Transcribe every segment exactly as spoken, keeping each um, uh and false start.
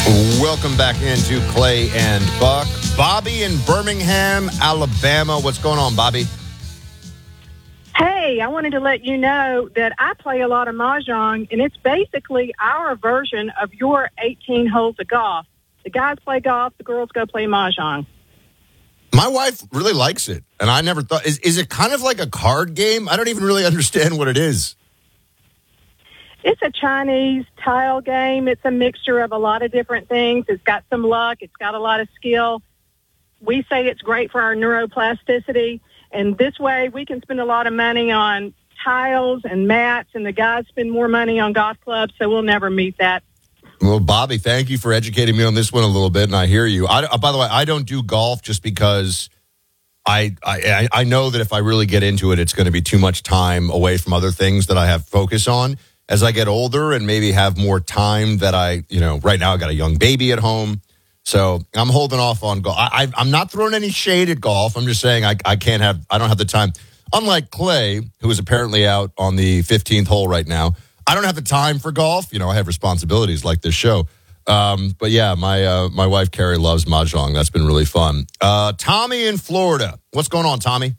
Welcome back into Clay and Buck. Bobby in Birmingham, Alabama. What's going on, Bobby? Hey, I wanted to let you know that I play a lot of Mahjong, and it's basically our version of your eighteen holes of golf. The guys play golf, the girls go play Mahjong. My wife really likes it, and I never thought... Is, is it kind of like a card game? I don't even really understand what it is. It's a Chinese tile game. It's a mixture of a lot of different things. It's got some luck. It's got a lot of skill. We say it's great for our neuroplasticity. And this way, we can spend a lot of money on tiles and mats, and the guys spend more money on golf clubs, so we'll never meet that. Well, Bobby, thank you for educating me on this one a little bit, and I hear you. I, by the way, I don't do golf just because I, I I know that if I really get into it, it's going to be too much time away from other things that I have focus on. As I get older and maybe have more time that I, you know, right now I got a young baby at home. So I'm holding off on golf. I, I'm not throwing any shade at golf. I'm just saying I, I can't have, I don't have the time. Unlike Clay, who is apparently out on the fifteenth hole right now, I don't have the time for golf. You know, I have responsibilities like this show. Um, but yeah, my uh, my wife, Carrie, loves Mahjong. That's been really fun. Uh, Tommy in Florida. What's going on, Tommy?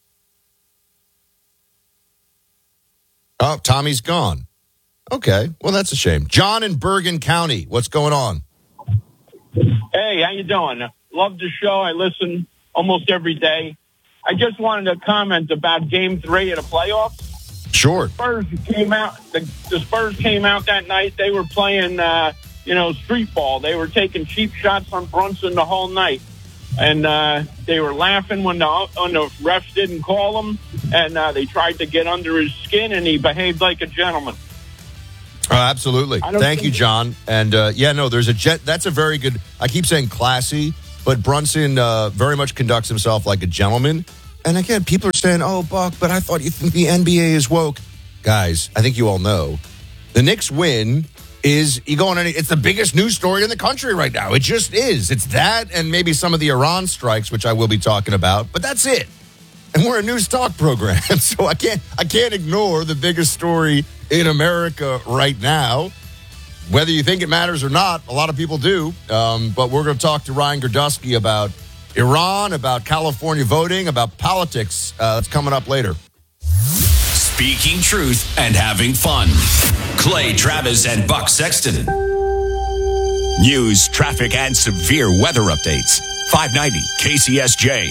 Oh, Tommy's gone. Okay, well, that's a shame. John in Bergen County. What's going on? Hey, how you doing? Love the show. I listen almost every day. I just wanted to comment about Game Three of the playoffs. Sure. The Spurs came out. The, the Spurs came out that night. They were playing, uh, you know, street ball. They were taking cheap shots on Brunson the whole night, and uh, they were laughing when the when the refs didn't call them, and uh, they tried to get under his skin, and he behaved like a gentleman. Oh, absolutely. Thank you, John. And uh, yeah, no, there's a jet. That's a very good. I keep saying classy, but Brunson uh, very much conducts himself like a gentleman. And again, people are saying, "Oh, Buck, but I thought you think the N B A is woke." Guys, I think you all know the Knicks win is you go on any. It's the biggest news story in the country right now. It just is. It's that, and maybe some of the Iran strikes, which I will be talking about. But that's it. And we're a news talk program, so I can't. I can't ignore the biggest story in America right now. Whether you think it matters or not, a lot of people do. Um, but we're going to talk to Ryan Girdusky about Iran, about California voting, about politics. Uh, that's coming up later. Speaking truth and having fun. Clay Travis and Buck Sexton. News, traffic, and severe weather updates. five ninety K C S J.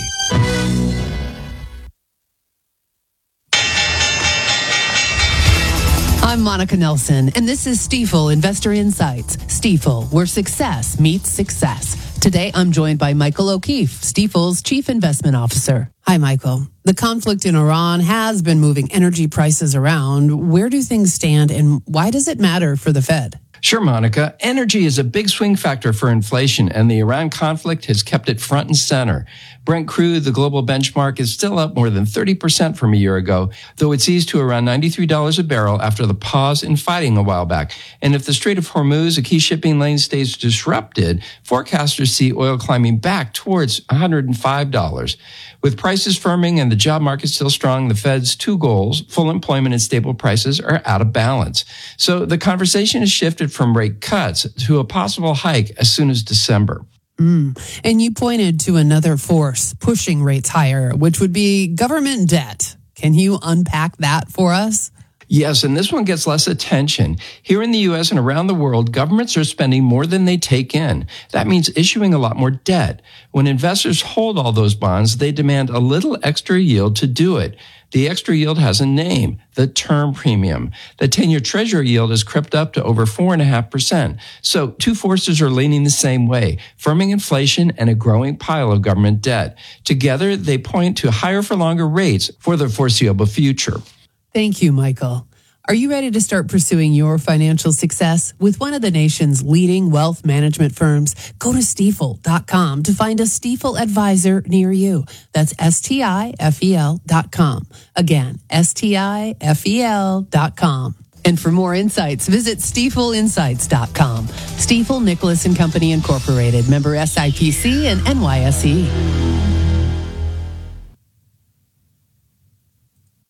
I'm Monica Nelson, and this is Stifel Investor Insights. Stifel, where success meets success. Today, I'm joined by Michael O'Keefe, Stifel's Chief Investment Officer. Hi, Michael. The conflict in Iran has been moving energy prices around. Where do things stand, and why does it matter for the Fed? Sure, Monica. Energy is a big swing factor for inflation, and the Iran conflict has kept it front and center. Brent crude, the global benchmark, is still up more than thirty percent from a year ago, though it's eased to around ninety-three dollars a barrel after the pause in fighting a while back. And if the Strait of Hormuz, a key shipping lane, stays disrupted, forecasters see oil climbing back towards one hundred five dollars. With prices firming and the job market still strong, the Fed's two goals, full employment and stable prices, are out of balance. So the conversation has shifted from rate cuts to a possible hike as soon as December. Mm. And you pointed to another force pushing rates higher, which would be government debt. Can you unpack that for us? Yes, and this one gets less attention. Here in the U S and around the world, governments are spending more than they take in. That means issuing a lot more debt. When investors hold all those bonds, they demand a little extra yield to do it. The extra yield has a name, the term premium. The ten-year Treasury yield has crept up to over four point five percent. So two forces are leaning the same way, firming inflation and a growing pile of government debt. Together, they point to higher for longer rates for the foreseeable future. Thank you, Michael. Are you ready to start pursuing your financial success with one of the nation's leading wealth management firms? Go to Stifel dot com to find a Stifel advisor near you. That's S T I F E L dot com. Again, S T I F E L dot com. And for more insights, visit Stifel Insights dot com. Stifel Nicholas and Company Incorporated, member S I P C and N Y S E.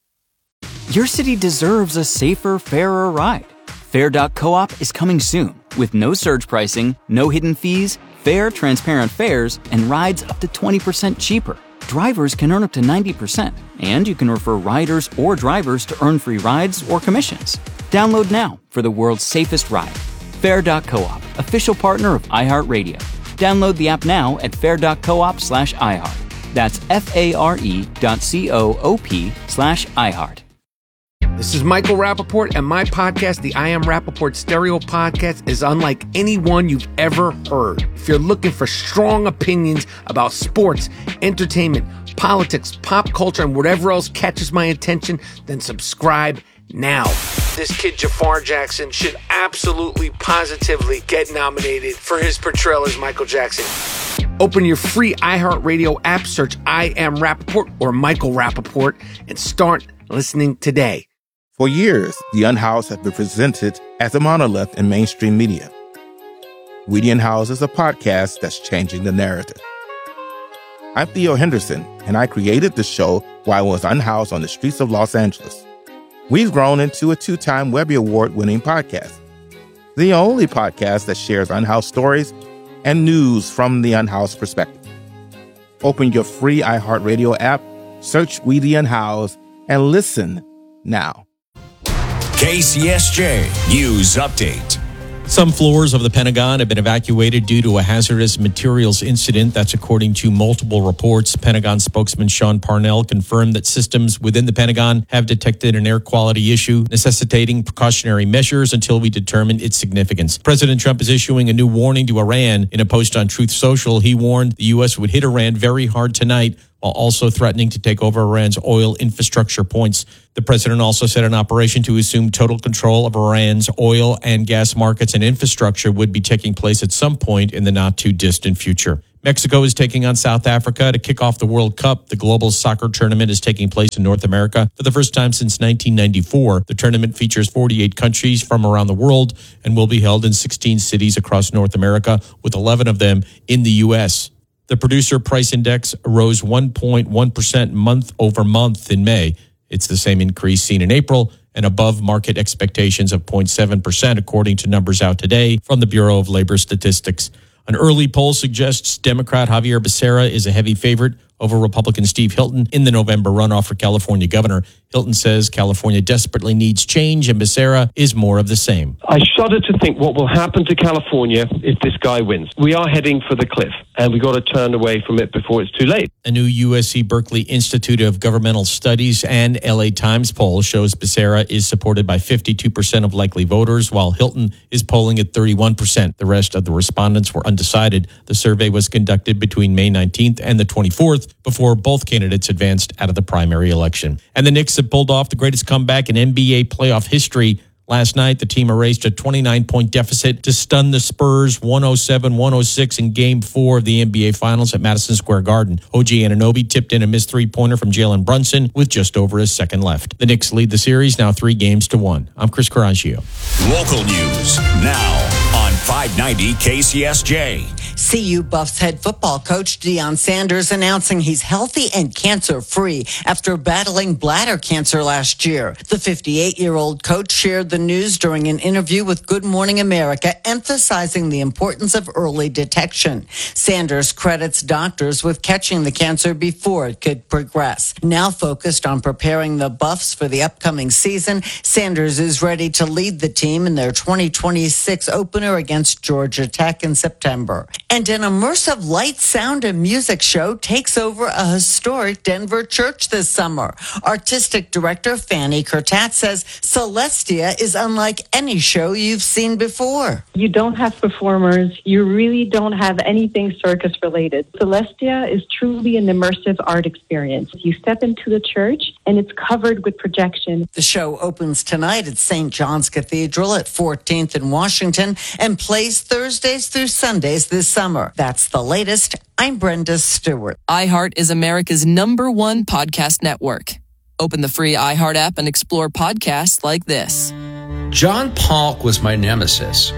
Your city deserves a safer, fairer ride. Fair dot coop is coming soon, With no surge pricing, no hidden fees, fair, transparent fares, and rides up to twenty percent cheaper. Drivers can earn up to ninety percent, and you can refer riders or drivers to earn free rides or commissions. Download now for the world's safest ride. Fare dot coop, official partner of iHeartRadio. Download the app now at fare dot coop slash iHeart. That's F-A-R-E dot C-O-O-P slash iHeart. This is Michael Rappaport, and my podcast, the I Am Rappaport Stereo Podcast, is unlike any one you've ever heard. If you're looking for strong opinions about sports, entertainment, politics, pop culture, and whatever else catches my attention, then subscribe now. This kid Jafar Jackson should absolutely, positively get nominated for his portrayal as Michael Jackson. Open your free iHeartRadio app, search I Am Rappaport or Michael Rappaport, and start listening today. For years, The Unhoused have been presented as a monolith in mainstream media. We The Unhoused is a podcast that's changing the narrative. I'm Theo Henderson, and I created the show while I was unhoused on the streets of Los Angeles. We've grown into a two-time Webby Award-winning podcast, the only podcast that shares unhoused stories and news from the unhoused perspective. Open your free iHeartRadio app, search We The Unhoused, and listen now. K C S J News Update. Some floors of the Pentagon have been evacuated due to a hazardous materials incident. That's according to multiple reports. Pentagon spokesman Sean Parnell confirmed that systems within the Pentagon have detected an air quality issue, necessitating precautionary measures until we determine its significance. President Trump is issuing a new warning to Iran. In a post on Truth Social, he warned the U S would hit Iran very hard tonight, while also threatening to take over Iran's oil infrastructure points. The president also said an operation to assume total control of Iran's oil and gas markets and infrastructure would be taking place at some point in the not-too-distant future. Mexico is taking on South Africa to kick off the World Cup. The global soccer tournament is taking place in North America for the first time since nineteen ninety-four. The tournament features forty-eight countries from around the world and will be held in sixteen cities across North America, with eleven of them in the U S The producer price index rose one point one percent month over month in May. It's the same increase seen in April and above market expectations of zero point seven percent, according to numbers out today from the Bureau of Labor Statistics. An early poll suggests Democrat Javier Becerra is a heavy favorite over Republican Steve Hilton in the November runoff for California governor. Hilton says California desperately needs change, and Becerra is more of the same. I shudder to think what will happen to California if this guy wins. We are heading for the cliff, and we've got to turn away from it before it's too late. A new U S C Berkeley Institute of Governmental Studies and L A Times poll shows Becerra is supported by fifty-two percent of likely voters, while Hilton is polling at thirty-one percent. The rest of the respondents were undecided. The survey was conducted between May nineteenth and the twenty-fourth, before both candidates advanced out of the primary election. And the Knicks have pulled off the greatest comeback in N B A playoff history. Last night, the team erased a twenty-nine point deficit to stun the Spurs one oh seven one oh six in Game four of the N B A Finals at Madison Square Garden. O G Anunoby tipped in a missed three-pointer from Jalen Brunson with just over a second left. The Knicks lead the series now three games to one. I'm Chris Caraccio. Local news now on five ninety K C S J. C U Buffs head football coach Deion Sanders announcing he's healthy and cancer-free after battling bladder cancer last year. The fifty-eight-year-old coach shared the news during an interview with Good Morning America, emphasizing the importance of early detection. Sanders credits doctors with catching the cancer before it could progress. Now focused on preparing the Buffs for the upcoming season, Sanders is ready to lead the team in their twenty twenty-six opener against Georgia Tech in September. And an immersive light, sound, and music show takes over a historic Denver church this summer. Artistic director Fanny Curtat says Celestia is unlike any show you've seen before. You don't have performers. You really don't have anything circus related. Celestia is truly an immersive art experience. You step into the church and it's covered with projection. The show opens tonight at Saint John's Cathedral at fourteenth in Washington and plays Thursdays through Sundays this summer. That's the latest. I'm Brenda Stewart. iHeart is America's number one podcast network. Open the free iHeart app and explore podcasts like this. John Polk was my nemesis.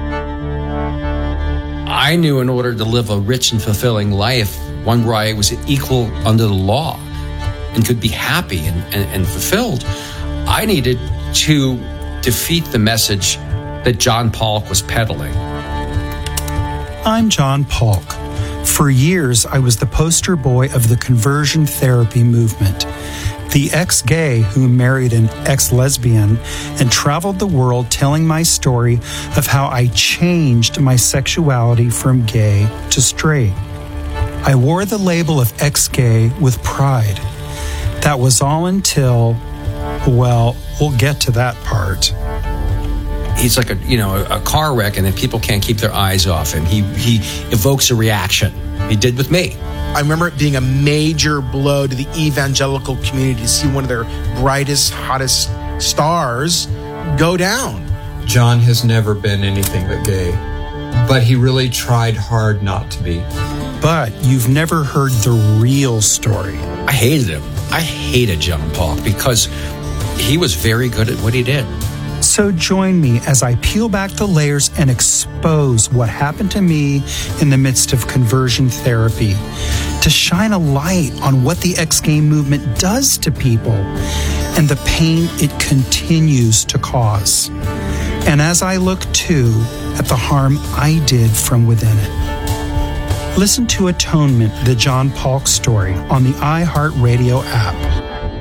I knew in order to live a rich and fulfilling life, one where I was equal under the law and could be happy and, and, and fulfilled, I needed to defeat the message that John Polk was peddling. I'm John Polk. For years, I was the poster boy of the conversion therapy movement. The ex-gay who married an ex-lesbian and traveled the world telling my story of how I changed my sexuality from gay to straight. I wore the label of ex-gay with pride. That was all until, well, we'll get to that part. He's like a, you know, a, a car wreck, and then people can't keep their eyes off him. He he evokes a reaction. He did with me. I remember it being a major blow to the evangelical community to see one of their brightest, hottest stars go down. John has never been anything but gay, but he really tried hard not to be. But you've never heard the real story. I hated him. I hated John Polk because he was very good at what he did. So join me as I peel back the layers and expose what happened to me in the midst of conversion therapy, to shine a light on what the ex-gay movement does to people and the pain it continues to cause. And as I look too at the harm I did from within it. Listen to Atonement, the John Polk story, on the iHeartRadio app.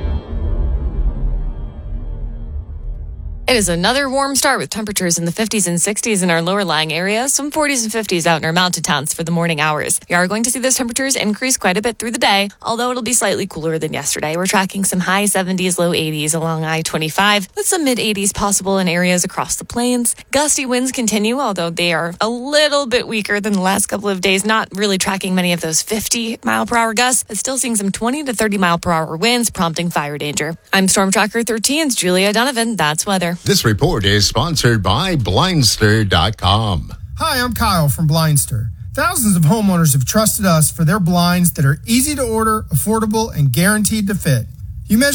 It is another warm start with temperatures in the fifties and sixties in our lower lying areas, some forties and fifties out in our mountain towns for the morning hours. We are going to see those temperatures increase quite a bit through the day, although it'll be slightly cooler than yesterday. We're tracking some high seventies, low eighties along I twenty-five, with some mid eighties possible in areas across the plains. Gusty winds continue, although they are a little bit weaker than the last couple of days, not really tracking many of those fifty mile per hour gusts, but still seeing some twenty to thirty mile per hour winds, prompting fire danger. I'm Storm Tracker thirteen's Julia Donovan. That's weather. This report is sponsored by Blindster dot com. Hi, I'm Kyle from Blindster. Thousands of homeowners have trusted us for their blinds that are easy to order, affordable, and guaranteed to fit. You measure